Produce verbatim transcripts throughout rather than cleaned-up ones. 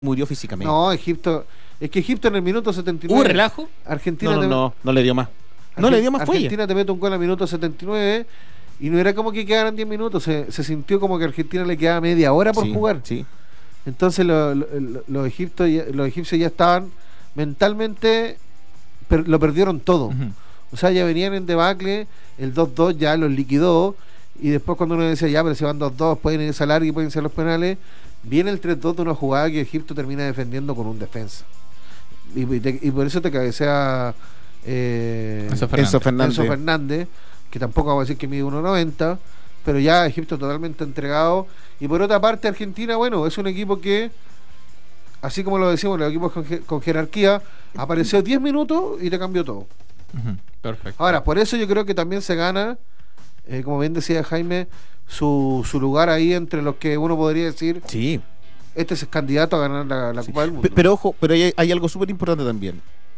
murió físicamente. No, Egipto, es que Egipto en el minuto setenta y nueve. ¿Hubo relajo? Argentina No, no, te, no, no le dio más. No Argen- le dio más fuelle. Argentina te mete un gol al minuto setenta y nueve y no era como que quedaran diez minutos, se, se sintió como que a Argentina le quedaba media hora por Sí, jugar. Sí. Entonces lo- lo- lo- los, egiptos ya- los egipcios ya estaban mentalmente, per- lo perdieron todo. Ujú. O sea, ya venían en debacle, el dos dos ya los liquidó, y después cuando uno decía, ya, pero si van dos dos, pueden irse al largo y pueden ser los penales, viene el tres dos de una jugada que Egipto termina defendiendo con un defensa. Y, y te- y por eso te cabecea eh, Enzo Fernández. Enzo Fernández. Enzo Fernández, que tampoco vamos a decir que mide uno noventa, pero ya Egipto totalmente entregado. Y por otra parte, Argentina, bueno, es un equipo que, así como lo decimos, los equipos con, je- con jerarquía, apareció diez minutos y te cambió todo. Ujú, perfecto. Ahora, por eso yo creo que también se gana, eh, como bien decía Jaime, su, su lugar ahí entre los que uno podría decir, Sí. este es candidato a ganar la, la Sí. Copa del Mundo. Pe- Pero ojo, pero hay, hay algo súper importante también.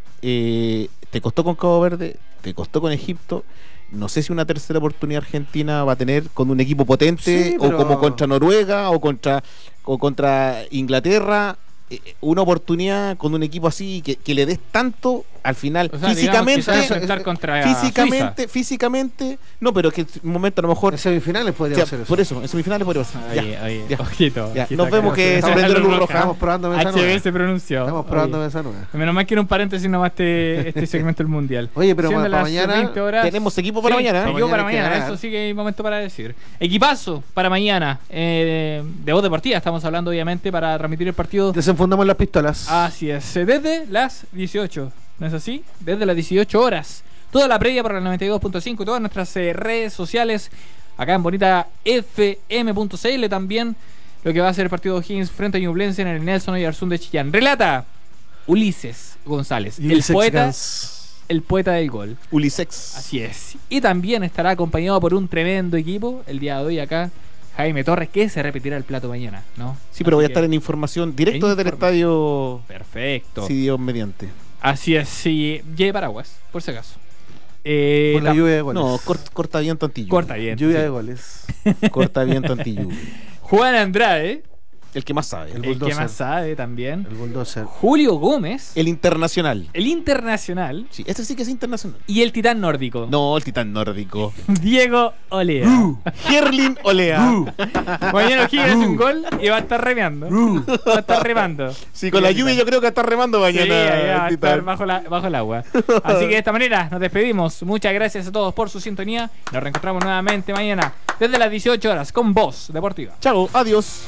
Eh, te costó con Cabo Verde, te costó con Egipto. No sé si una tercera oportunidad Argentina va a tener con un equipo potente, Sí, o pero- como contra Noruega o contra o contra Inglaterra. Eh, una oportunidad con un equipo así que, que le des tanto al final O sea, físicamente digamos, quizás eso- enfrentar eso- contra físicamente Suiza. físicamente no, pero que en un momento a lo mejor En semifinales podría ya, ser eso. por eso en semifinales podría ser. Oye, Ya, oye, ya. ojito, Ya, ojito nos acá. vemos que se Estamos- prendió la luz roja. Estamos probando mesa H B nueva. se pronunció. Estamos probando Oye, mesa nueva. menos mal que era un paréntesis nomás este, este segmento del mundial. Oye, pero Siendo para las mañana veinte horas. tenemos equipo para Sí, mañana. ¿eh? equipo para Mañana hay que mañana, ganar. eso sí que hay momento para decir. Equipazo para mañana. Eh, de voz deportiva estamos hablando, obviamente, para transmitir el partido. Desenfundamos las pistolas. Así es, eh, desde las dieciocho, ¿no es así? Desde las dieciocho horas. Toda la previa por el noventa y dos punto cinco, todas nuestras eh, redes sociales, acá en bonita f m punto c l también, lo que va a ser el partido de O'Higgins frente a Ñublense en el Nelson Oyarzún de Chillán. Relata Ulises González, Ulises el poeta, Gans. el poeta del gol. Ulisex. Así es. Y también estará acompañado por un tremendo equipo el día de hoy acá, Jaime Torres, que se repetirá el plato mañana, ¿no? Sí, pero Así voy a que- estar en información directo en desde el informa- estadio, Perfecto. si Dios mediante. Así es, sí. Lleve paraguas, por si acaso. Eh, Por la tam- lluvia de goles. No, cort- corta bien tantillo. corta bien. Lluvia sí. de goles. Corta bien tantillo. Juan Andrade, El que más sabe. El el que bulldozer. más sabe también. El bulldozer. Julio Gómez, El internacional. el internacional. Sí, ese sí que es internacional. Y el titán nórdico. No, el titán nórdico. Diego Olea. Gerlin Olea. Mañana O'Higgins hace un gol y va a estar remando. Va a estar remando. Sí, con la El lluvia titán. yo creo que está remando Sí, mañana. ahí va a el estar titán. bajo, la, bajo el agua. Así que de esta manera nos despedimos. Muchas gracias a todos por su sintonía. Nos reencontramos nuevamente mañana desde las dieciocho horas con Voz Deportiva. Chao, adiós.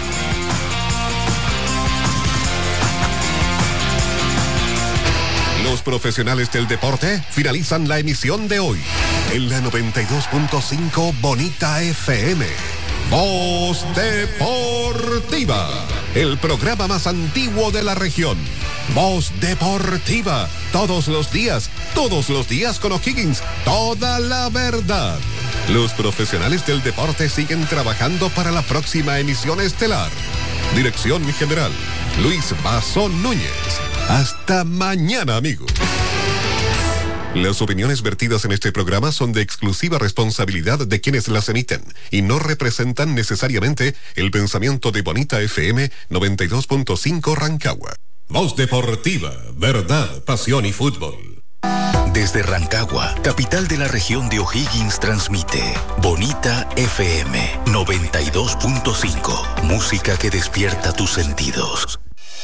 Los profesionales del deporte finalizan la emisión de hoy en la noventa y dos punto cinco Bonita F M. Voz Deportiva, el programa más antiguo de la región. Voz Deportiva, todos los días, todos los días con O'Higgins, toda la verdad. Los profesionales del deporte siguen trabajando para la próxima emisión estelar. Dirección general, Luis Bazón Núñez. Hasta mañana, amigos. Las opiniones vertidas en este programa son de exclusiva responsabilidad de quienes las emiten y no representan necesariamente el pensamiento de Bonita F M noventa y dos punto cinco Rancagua. Voz Deportiva, verdad, pasión y fútbol. Desde Rancagua, capital de la región de O'Higgins, transmite Bonita F M noventa y dos punto cinco. Música que despierta tus sentidos.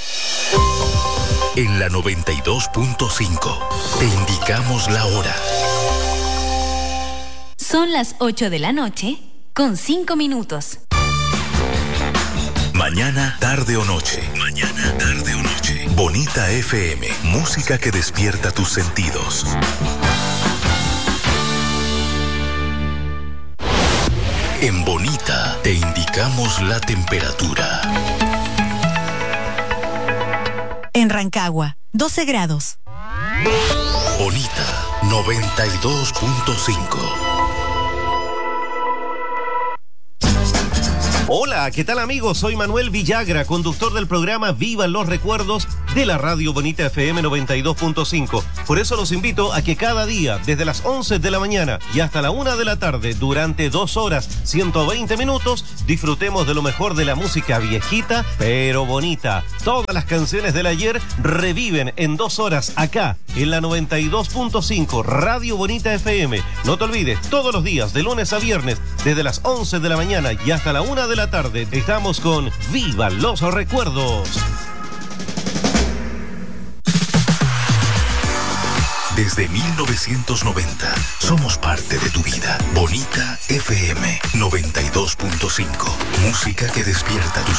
En la noventa y dos punto cinco te indicamos la hora. Son las ocho de la noche con cinco minutos. Mañana, tarde o noche. Mañana, tarde o noche. Bonita F M, música que despierta tus sentidos. En Bonita te indicamos la temperatura. En Rancagua, doce grados. Bonita noventa y dos punto cinco. Hola, ¿qué tal amigos? Soy Manuel Villagra, conductor del programa Vivan los Recuerdos de la radio Bonita F M noventa y dos punto cinco. Por eso los invito a que cada día, desde las once de la mañana y hasta la una de la tarde, durante dos horas, ciento veinte minutos, disfrutemos de lo mejor de la música viejita, pero bonita. Todas las canciones del ayer reviven en dos horas acá, en la noventa y dos punto cinco Radio Bonita F M. No te olvides, todos los días, de lunes a viernes, desde las once de la mañana y hasta la una de la tarde, estamos con Viva los Recuerdos. Desde mil novecientos noventa, somos parte de tu vida. Bonita F M noventa y dos punto cinco. Música que despierta tus